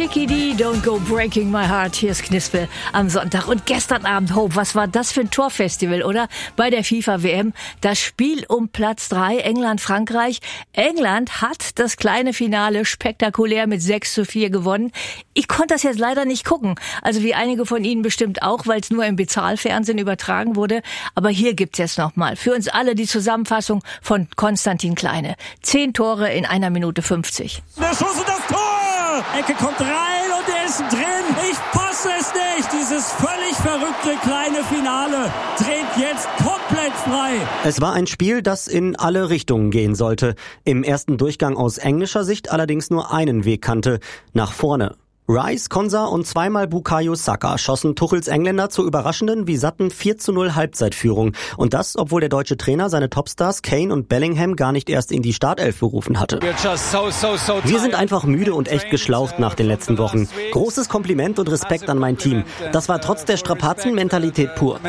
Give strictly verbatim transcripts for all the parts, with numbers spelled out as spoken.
Mickey D, Don't Go Breaking My Heart. Hier ist Knispel am Sonntag. Und gestern Abend, Hope, was war das für ein Torfestival, oder? Bei der FIFA-W M. Das Spiel um Platz drei, England-Frankreich. England hat das kleine Finale spektakulär mit sechs zu vier gewonnen. Ich konnte das jetzt leider nicht gucken. Also wie einige von Ihnen bestimmt auch, weil es nur im Bezahlfernsehen übertragen wurde. Aber hier gibt's jetzt nochmal für uns alle die Zusammenfassung von Konstantin Kleine. Zehn Tore in einer Minute fünfzig. Der Schuss und das Tor! Ecke kommt rein und er ist drin. Ich fasse es nicht. Dieses völlig verrückte kleine Finale dreht jetzt komplett frei. Es war ein Spiel, das in alle Richtungen gehen sollte. Im ersten Durchgang aus englischer Sicht allerdings nur einen Weg kannte: nach vorne. Rice, Konsa und zweimal Bukayo Saka schossen Tuchels Engländer zur überraschenden wie satten vier zu null Halbzeitführung. Und das, obwohl der deutsche Trainer seine Topstars Kane und Bellingham gar nicht erst in die Startelf berufen hatte. Wir sind einfach müde und echt geschlaucht nach den letzten Wochen. Großes Kompliment und Respekt an mein Team. Das war trotz der Strapazen Mentalität pur.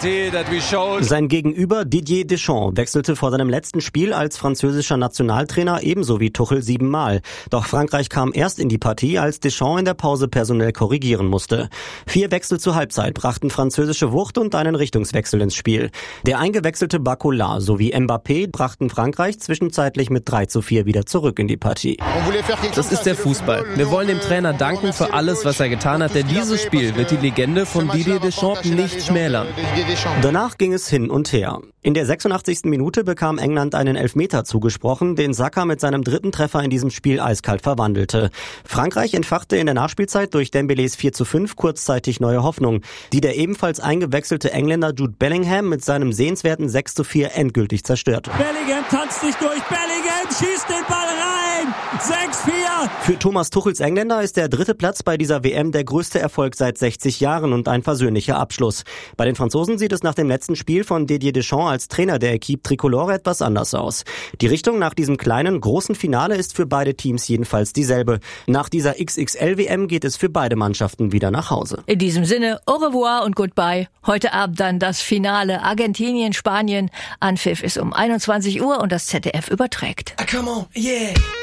Sein Gegenüber Didier Deschamps wechselte vor seinem letzten Spiel als französischer Nationaltrainer ebenso wie Tuchel siebenmal. Doch Frankreich kam erst in die Partie, als Deschamps in der Pause personell korrigieren musste. Vier Wechsel zur Halbzeit brachten französische Wucht und einen Richtungswechsel ins Spiel. Der eingewechselte Barcola sowie Mbappé brachten Frankreich zwischenzeitlich mit drei zu vier wieder zurück in die Partie. Das ist der Fußball. Wir wollen dem Trainer danken für alles, was er getan hat, denn dieses Spiel wird die Legende von Didier Deschamps nicht schmälern. Danach ging es hin und her. In der sechsundachtzigsten Minute bekam England einen Elfmeter zugesprochen, den Saka mit seinem dritten Treffer in diesem Spiel eiskalt verwandelte. Frankreich entfachte in der Nachspielzeit durch Dembélés vier zu fünf kurzzeitig neue Hoffnung, die der ebenfalls eingewechselte Engländer Jude Bellingham mit seinem sehenswerten sechs zu vier endgültig zerstörte. Bellingham tanzt sich durch, Bellingham schießt den Ball rein! sechs vier! Für Thomas Tuchels Engländer ist der dritte Platz bei dieser W M der größte Erfolg seit sechzig Jahren und ein versöhnlicher Abschluss. Bei den Franzosen sieht es nach dem letzten Spiel von Didier Deschamps als Trainer der Equipe Tricolore etwas anders aus. Die Richtung nach diesem kleinen, großen Finale ist für beide Teams jedenfalls dieselbe. Nach dieser X X L-W M geht es für beide Mannschaften wieder nach Hause. In diesem Sinne, au revoir und goodbye. Heute Abend dann das Finale Argentinien, Spanien. Anpfiff ist um einundzwanzig Uhr und das Z D F überträgt. Come on, yeah.